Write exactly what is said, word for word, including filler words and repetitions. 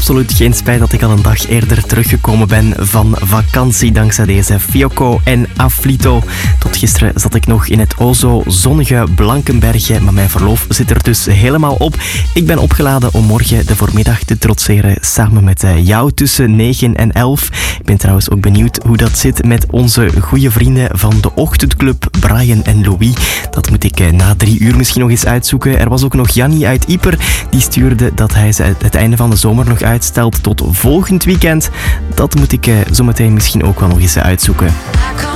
absoluut geen spijt dat ik al een dag eerder teruggekomen ben van vakantie dankzij deze Fiocco en Afflito. Tot gisteren zat ik nog in het o zo zonnige Blankenberge, maar mijn verlof zit er dus helemaal op. Ik ben opgeladen om morgen de voormiddag te trotseren samen met jou tussen negen en elf. Ik ben trouwens ook benieuwd hoe dat zit met onze goede vrienden van de ochtendclub, Brian en Louis. Dat moet ik na drie uur misschien nog eens uitzoeken. Er was ook nog Jannie uit Ieper. Die stuurde dat hij ze het einde van de zomer nog uitstelt tot volgend weekend. Dat moet ik zometeen misschien ook wel nog eens uitzoeken.